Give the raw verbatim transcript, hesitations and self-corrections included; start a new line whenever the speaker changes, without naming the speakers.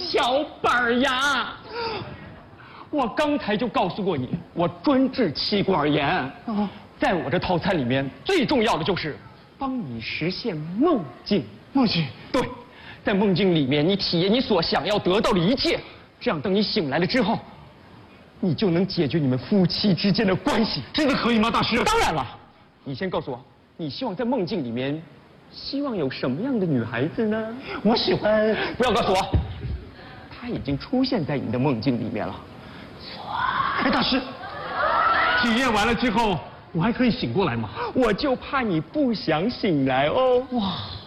小板牙。我刚才就告诉过你，我专治妻管严。啊，在我这套餐里面，最重要的就是帮你实现梦境。
梦境？
对，在梦境里面，你体验你所想要得到的一切，这样等你醒来了之后，你就能解决你们夫妻之间的关系。
真的可以吗，大师？
当然了，你先告诉我，你希望在梦境里面，希望有什么样的女孩子呢？
我喜欢……
不要告诉我，她已经出现在你的梦境里面了。
哎，大师，体验完了之后，我还可以醒过来吗？
我就怕你不想醒来哦。哇！